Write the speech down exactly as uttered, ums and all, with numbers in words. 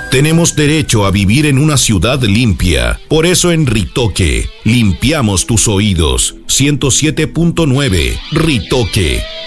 Tenemos derecho a vivir en una ciudad limpia. Por eso en Ritoque, limpiamos tus oídos. ciento siete punto nueve, Ritoque.